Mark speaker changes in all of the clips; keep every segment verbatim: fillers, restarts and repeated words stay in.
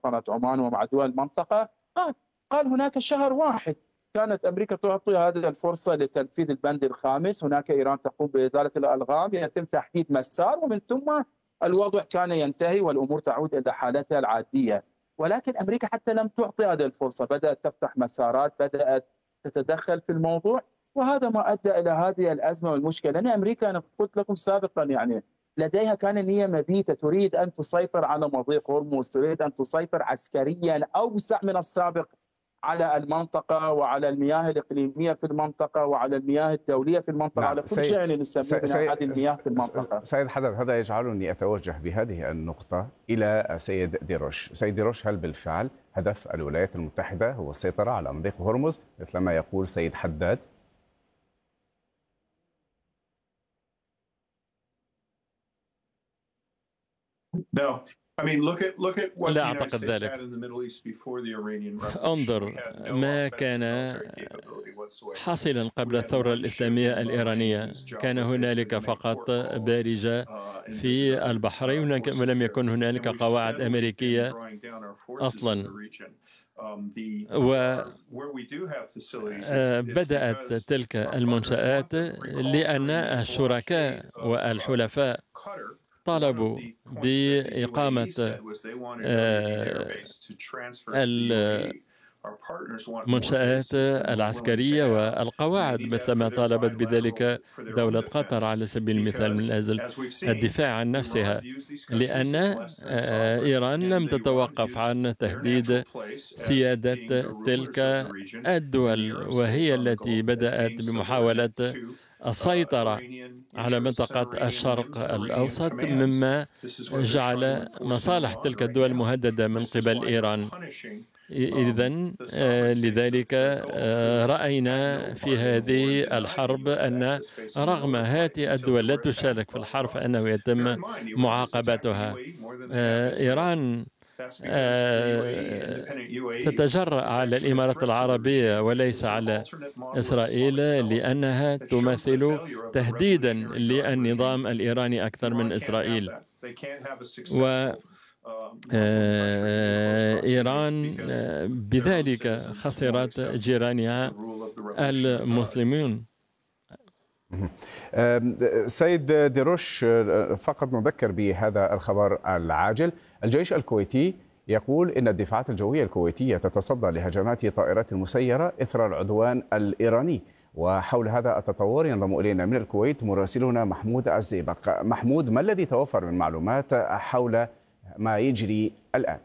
Speaker 1: سلطنة عمان ومع دول المنطقة. قال قال هناك شهر واحد كانت أمريكا تعطي هذه الفرصة لتنفيذ البند الخامس، هناك إيران تقوم بإزالة الألغام، يتم تحديد مسار، ومن ثم الوضع كان ينتهي والأمور تعود إلى حالتها العادية. ولكن أمريكا حتى لم تعطي هذه الفرصة، بدأت تفتح مسارات، بدأت تتدخل في الموضوع، وهذا ما أدى إلى هذه الأزمة والمشكلة. لأن أمريكا أنا قلت لكم سابقا يعني لديها كان نية مبيتة، تريد أن تسيطر على مضيق هرمز، تريد أن تسيطر عسكريا أوسع من السابق على المنطقة وعلى المياه الإقليمية في المنطقة وعلى المياه الدولية في المنطقة،
Speaker 2: نعم.
Speaker 1: على كل شيء نسميه من هذه المياه في المنطقة.
Speaker 2: سيد حداد، هذا يجعلني أتوجه بهذه النقطة إلى السيد ديروش. سيد ديروش، هل بالفعل هدف الولايات المتحدة هو السيطرة على مضيق هرمز مثل ما يقول سيد حداد؟
Speaker 3: No. لا أعتقد ذلك. انظر ما كان حاصلا قبل الثورة الإسلامية الإيرانية، كان هنالك فقط بارجة في البحرين ولم يكن هنالك قواعد أمريكية أصلا. وبدأت تلك المنشآت لأن الشركاء والحلفاء طالبوا بإقامة المنشآت العسكرية والقواعد مثل ما طالبت بذلك دولة قطر على سبيل المثال من أجل الدفاع عن نفسها، لأن إيران لم تتوقف عن تهديد سيادة تلك الدول، وهي التي بدأت بمحاولة السيطرة على منطقة الشرق الأوسط، مما جعل مصالح تلك الدول مهددة من قبل إيران. إذن لذلك رأينا في هذه الحرب أن رغم هذه الدول لا تشارك في الحرب فإنه يتم معاقبتها. إيران تتجرأ على الإمارات العربية وليس على إسرائيل لأنها تمثل تهديدا للنظام الإيراني أكثر من إسرائيل. و إيران بذلك خسرت جيرانها المسلمون.
Speaker 2: سيد ديروش، فقط نذكر بهذا الخبر العاجل. الجيش الكويتي يقول إن الدفاعات الجوية الكويتية تتصدى لهجمات طائرات مسيرة إثر العدوان الإيراني. وحول هذا التطور ينضم إلينا من الكويت مراسلنا محمود الزيبق. محمود، ما الذي توفر من معلومات حول ما يجري الآن؟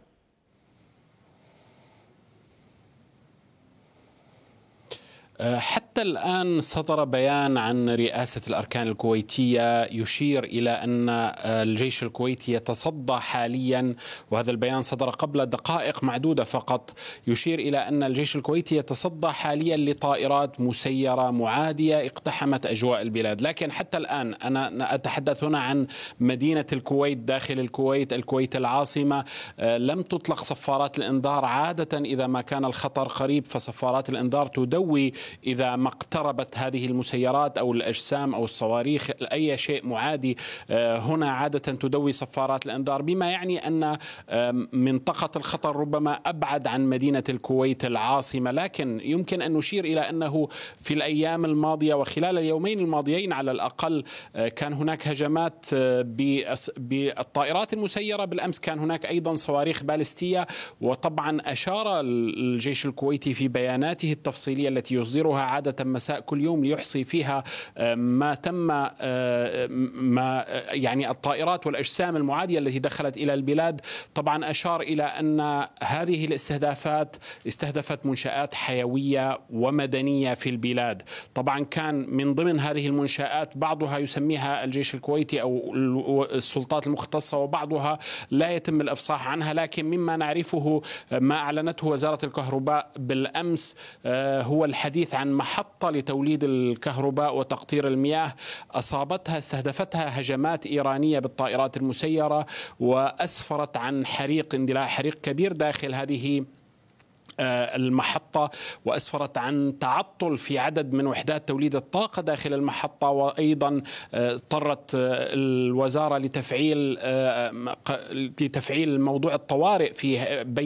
Speaker 4: حتى الآن صدر بيان عن رئاسة الأركان الكويتية يشير إلى أن الجيش الكويتي يتصدى حاليا، وهذا البيان صدر قبل دقائق معدودة فقط، يشير إلى أن الجيش الكويتي يتصدى حاليا لطائرات مسيرة معادية اقتحمت أجواء البلاد. لكن حتى الآن أنا أتحدث هنا عن مدينة الكويت داخل الكويت، الكويت العاصمة، لم تطلق صفارات الإنذار. عادة إذا ما كان الخطر قريب فصفارات الإنذار تدوي إذا ما اقتربت هذه المسيرات أو الأجسام أو الصواريخ أي شيء معادي. هنا عادة تدوي صفارات الإنذار، بما يعني أن منطقة الخطر ربما أبعد عن مدينة الكويت العاصمة. لكن يمكن أن نشير إلى أنه في الأيام الماضية وخلال اليومين الماضيين على الأقل كان هناك هجمات بالطائرات المسيرة. بالأمس كان هناك أيضا صواريخ باليستية. وطبعا أشار الجيش الكويتي في بياناته التفصيلية التي يصدرها عادة مساء كل يوم ليحصي فيها ما تم ما يعني الطائرات والأجسام المعادية التي دخلت إلى البلاد. طبعا أشار إلى أن هذه الاستهدافات استهدفت منشآت حيوية ومدنية في البلاد. طبعا كان من ضمن هذه المنشآت بعضها يسميها الجيش الكويتي أو السلطات المختصة وبعضها لا يتم الإفصاح عنها. لكن مما نعرفه ما أعلنته وزارة الكهرباء بالأمس هو الحديث عن محطة لتوليد الكهرباء وتقطير المياه أصابتها استهدفتها هجمات إيرانية بالطائرات المسيرة وأسفرت عن حريق اندلاع حريق كبير داخل هذه المحطة، وأسفرت عن تعطل في عدد من وحدات توليد الطاقة داخل المحطة. وأيضا اضطرت الوزارة لتفعيل لتفعيل موضوع الطوارئ في بين